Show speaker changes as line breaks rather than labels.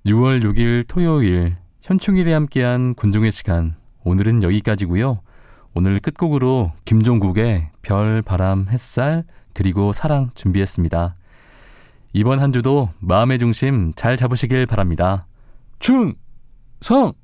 6월 6일 토요일 현충일에 함께한 군종의 시간, 오늘은 여기까지고요. 오늘 끝곡으로 김종국의 별, 바람, 햇살 그리고 사랑 준비했습니다. 이번 한 주도 마음의 중심 잘 잡으시길 바랍니다. 충성!